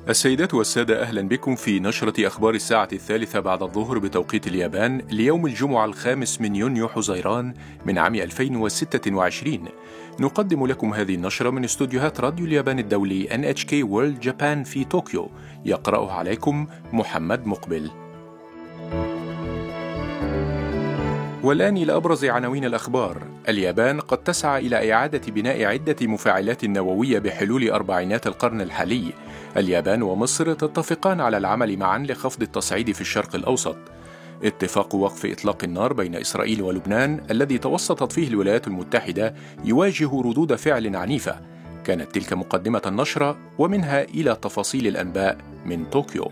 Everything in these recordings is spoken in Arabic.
السيدات والسادة، أهلا بكم في نشرة أخبار الساعة 3 بعد الظهر بتوقيت اليابان ليوم الجمعة 5 من يونيو حزيران من عام 2026. نقدم لكم هذه النشرة من استوديوهات راديو اليابان الدولي NHK World Japan في طوكيو. يقرأها عليكم محمد مقبل. والآن إلى أبرز عناوين الأخبار. اليابان قد تسعى إلى إعادة بناء عدة مفاعلات نووية بحلول أربعينات القرن الحالي. اليابان ومصر تتفقان على العمل معا لخفض التصعيد في الشرق الأوسط. اتفاق وقف إطلاق النار بين إسرائيل ولبنان الذي توسطت فيه الولايات المتحدة يواجه ردود فعل عنيفة. كانت تلك مقدمة النشرة، ومنها إلى تفاصيل الأنباء من طوكيو.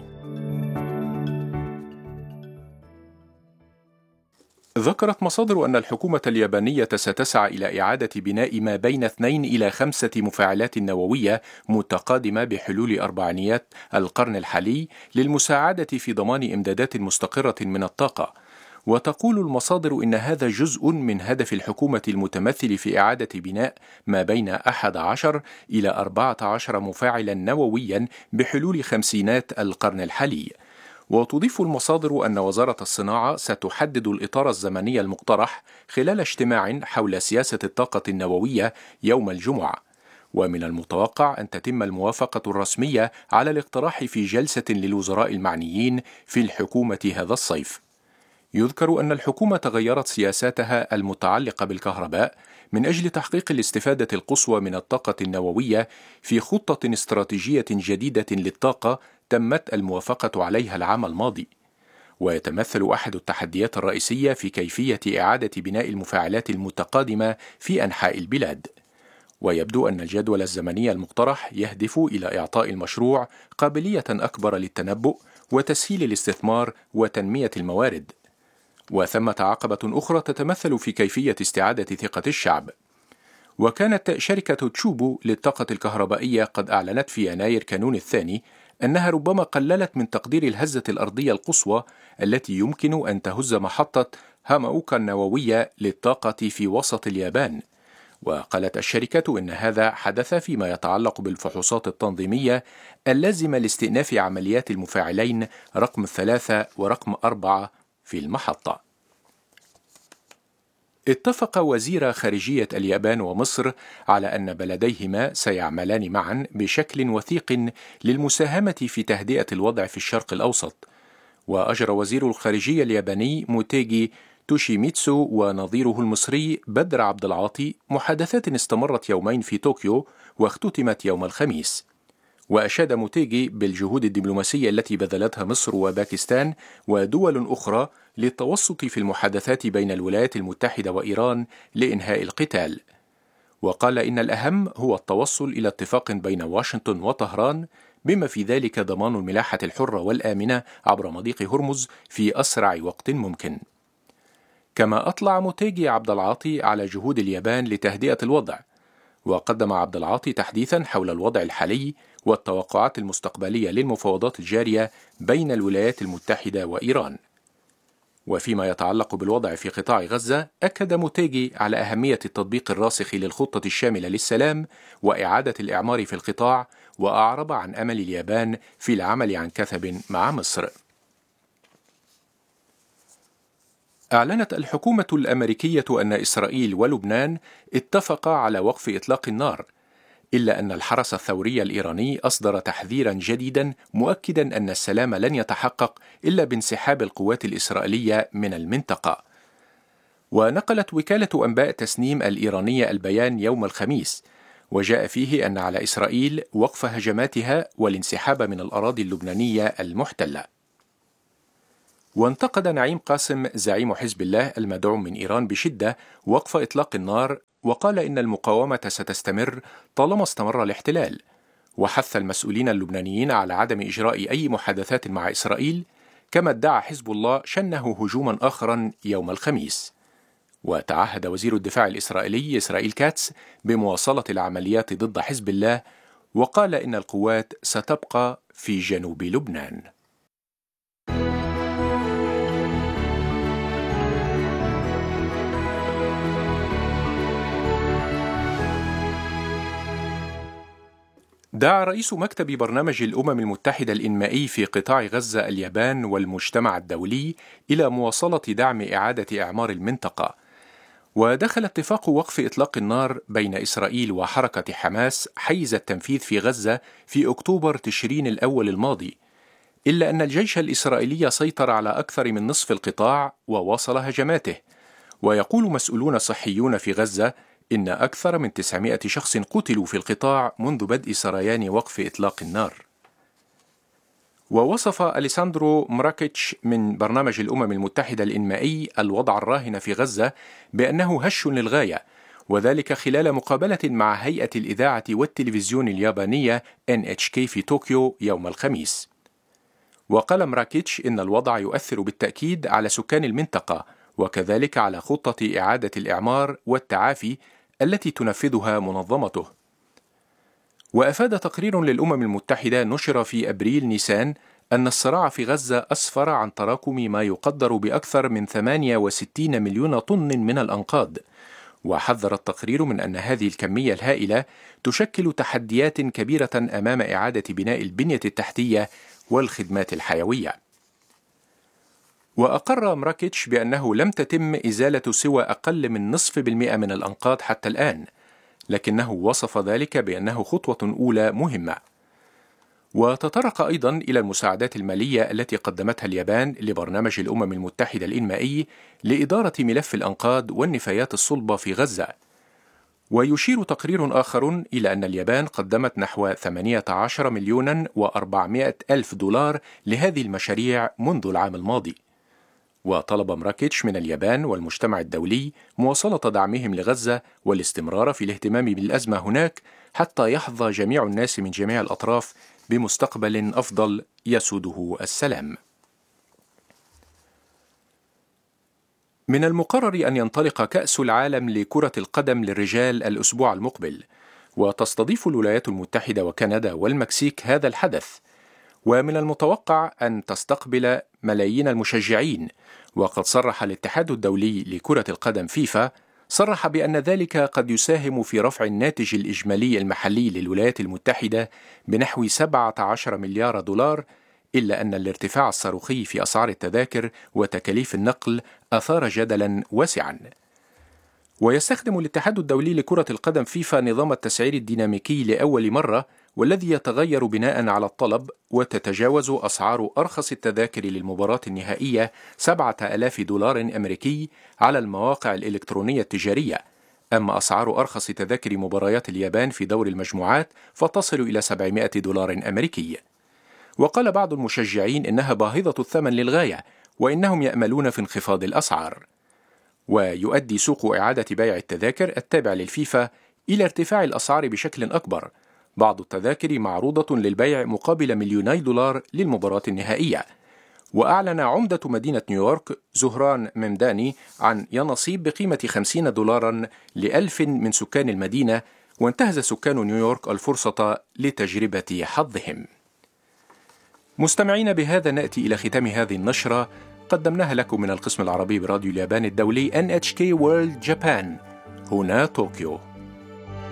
ذكرت مصادر أن الحكومة اليابانية ستسعى إلى إعادة بناء ما بين 2 إلى 5 مفاعلات نووية متقادمة بحلول أربعينيات القرن الحالي للمساعدة في ضمان إمدادات مستقرة من الطاقة. وتقول المصادر إن هذا جزء من هدف الحكومة المتمثل في إعادة بناء ما بين 11 إلى 14 مفاعلا نوويا بحلول خمسينات القرن الحالي. وتضيف المصادر أن وزارة الصناعة ستحدد الإطار الزمني المقترح خلال اجتماع حول سياسة الطاقة النووية يوم الجمعة، ومن المتوقع أن تتم الموافقة الرسمية على الاقتراح في جلسة للوزراء المعنيين في الحكومة هذا الصيف. يذكر أن الحكومة غيرت سياساتها المتعلقة بالكهرباء من أجل تحقيق الاستفادة القصوى من الطاقة النووية في خطة استراتيجية جديدة للطاقة تمت الموافقة عليها العام الماضي. ويتمثل أحد التحديات الرئيسية في كيفية إعادة بناء المفاعلات المتقادمة في أنحاء البلاد. ويبدو أن الجدول الزمني المقترح يهدف إلى إعطاء المشروع قابلية أكبر للتنبؤ وتسهيل الاستثمار وتنمية الموارد. وثمة عقبة أخرى تتمثل في كيفية استعادة ثقة الشعب. وكانت شركة تشوبو للطاقة الكهربائية قد أعلنت في يناير كانون الثاني أنها ربما قللت من تقدير الهزة الأرضية القصوى التي يمكن أن تهز محطة هاماوكا النووية للطاقة في وسط اليابان. وقالت الشركة إن هذا حدث فيما يتعلق بالفحوصات التنظيمية اللازمة لاستئناف عمليات المفاعلين رقم 3 ورقم 4 في المحطة. اتفق وزير خارجية اليابان ومصر على أن بلديهما سيعملان معا بشكل وثيق للمساهمة في تهدئة الوضع في الشرق الأوسط. وأجرى وزير الخارجية الياباني موتيغي توشيميتسو ونظيره المصري بدر عبد العاطي محادثات استمرت يومين في طوكيو واختتمت يوم الخميس. وأشاد موتيغي بالجهود الدبلوماسية التي بذلتها مصر وباكستان ودول أخرى للتوسط في المحادثات بين الولايات المتحدة وإيران لإنهاء القتال. وقال إن الأهم هو التوصل إلى اتفاق بين واشنطن وطهران، بما في ذلك ضمان الملاحة الحرة والآمنة عبر مضيق هرمز في أسرع وقت ممكن. كما أطلع موتيغي عبد العاطي على جهود اليابان لتهدئة الوضع. وقدم عبد العاطي تحديثا حول الوضع الحالي والتوقعات المستقبلية للمفاوضات الجارية بين الولايات المتحدة وإيران. وفيما يتعلق بالوضع في قطاع غزة، أكد موتيغي على أهمية التطبيق الراسخ للخطة الشاملة للسلام وإعادة الإعمار في القطاع، وأعرب عن أمل اليابان في العمل عن كثب مع مصر. أعلنت الحكومة الأمريكية أن إسرائيل ولبنان اتفقا على وقف إطلاق النار، إلا أن الحرس الثوري الإيراني أصدر تحذيرا جديدا مؤكدا أن السلام لن يتحقق إلا بانسحاب القوات الإسرائيلية من المنطقة. ونقلت وكالة أنباء تسنيم الإيرانية البيان يوم الخميس، وجاء فيه أن على إسرائيل وقف هجماتها والانسحاب من الأراضي اللبنانية المحتلة. وانتقد نعيم قاسم زعيم حزب الله المدعوم من إيران بشدة وقف إطلاق النار، وقال إن المقاومة ستستمر طالما استمر الاحتلال. وحث المسؤولين اللبنانيين على عدم إجراء أي محادثات مع إسرائيل، كما ادعى حزب الله شنه هجوما آخرا يوم الخميس. وتعهد وزير الدفاع الإسرائيلي إسرائيل كاتس بمواصلة العمليات ضد حزب الله، وقال إن القوات ستبقى في جنوب لبنان. دعا رئيس مكتب برنامج الأمم المتحدة الإنمائي في قطاع غزة اليابان والمجتمع الدولي إلى مواصلة دعم إعادة إعمار المنطقة. ودخل اتفاق وقف إطلاق النار بين إسرائيل وحركة حماس حيز التنفيذ في غزة في أكتوبر تشرين الأول الماضي، إلا أن الجيش الإسرائيلي سيطر على أكثر من نصف القطاع وواصل هجماته. ويقول مسؤولون صحيون في غزة إن أكثر من 900 شخص قتلوا في القطاع منذ بدء سريان وقف إطلاق النار. ووصف أليساندرو مراكيتش من برنامج الأمم المتحدة الإنمائي الوضع الراهن في غزة بأنه هش للغاية، وذلك خلال مقابلة مع هيئة الإذاعة والتلفزيون اليابانية NHK في طوكيو يوم الخميس. وقال مراكيتش إن الوضع يؤثر بالتأكيد على سكان المنطقة، وكذلك على خطة إعادة الإعمار والتعافي التي تنفذها منظمته. وأفاد تقرير للأمم المتحدة نشر في أبريل نيسان أن الصراع في غزة أسفر عن تراكم ما يقدر بأكثر من 68 مليون طن من الأنقاض. وحذر التقرير من أن هذه الكمية الهائلة تشكل تحديات كبيرة أمام إعادة بناء البنية التحتية والخدمات الحيوية. وأقر مراكيتش بأنه لم تتم إزالة سوى أقل من 0.5% من الأنقاض حتى الآن، لكنه وصف ذلك بأنه خطوة أولى مهمة. وتطرق أيضا إلى المساعدات المالية التي قدمتها اليابان لبرنامج الأمم المتحدة الإنمائي لإدارة ملف الأنقاض والنفايات الصلبة في غزة. ويشير تقرير آخر إلى أن اليابان قدمت نحو 18 مليون و400 ألف دولار لهذه المشاريع منذ العام الماضي. وطلب مراكيتش من اليابان والمجتمع الدولي مواصلة دعمهم لغزة والاستمرار في الاهتمام بالأزمة هناك حتى يحظى جميع الناس من جميع الأطراف بمستقبل أفضل يسوده السلام. من المقرر أن ينطلق كأس العالم لكرة القدم للرجال الأسبوع المقبل، وتستضيف الولايات المتحدة وكندا والمكسيك هذا الحدث، ومن المتوقع أن تستقبل ملايين المشجعين. وقد صرح الاتحاد الدولي لكرة القدم فيفا صرح بأن ذلك قد يساهم في رفع الناتج الإجمالي المحلي للولايات المتحدة بنحو 17 مليار دولار، إلا أن الارتفاع الصاروخي في أسعار التذاكر وتكاليف النقل أثار جدلا واسعا. ويستخدم الاتحاد الدولي لكرة القدم فيفا نظام التسعير الديناميكي لأول مرة، والذي يتغير بناء على الطلب، وتتجاوز أسعار أرخص التذاكر للمباراة النهائية 7,000 دولار أمريكي على المواقع الإلكترونية التجارية. أما أسعار أرخص تذاكر مباريات اليابان في دور المجموعات فتصل إلى 700 دولار أمريكي. وقال بعض المشجعين إنها باهظة الثمن للغاية، وإنهم يأملون في انخفاض الأسعار. ويؤدي سوق إعادة بيع التذاكر التابع للفيفا إلى ارتفاع الأسعار بشكل أكبر، بعض التذاكر معروضة للبيع مقابل مليوني دولار للمباراة النهائية. وأعلن عمدة مدينة نيويورك زهران ممداني عن ينصيب بقيمة 50 دولارا ل1000 من سكان المدينة، وانتهز سكان نيويورك الفرصة لتجربة حظهم. مستمعين، بهذا نأتي إلى ختام هذه النشرة قدمناها لكم من القسم العربي براديو اليابان الدولي NHK World Japan هنا طوكيو.